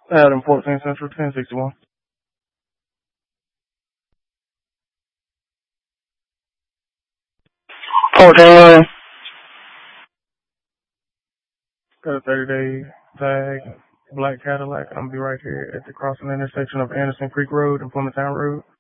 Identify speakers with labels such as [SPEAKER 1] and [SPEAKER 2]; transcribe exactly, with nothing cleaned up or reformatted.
[SPEAKER 1] Adam, fourteen Central, ten sixty-one. fourteen. Got a thirty day tag, black Cadillac. I'm gonna be right here at the crossing intersection of Anderson Creek Road and Plymouth Town Road.